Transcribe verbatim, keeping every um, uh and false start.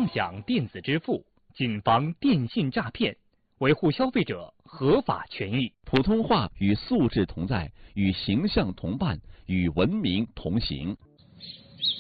畅享电子支付，谨防电信诈骗，维护消费者合法权益。 普通话与素质同在，与形象同伴，与文明同行。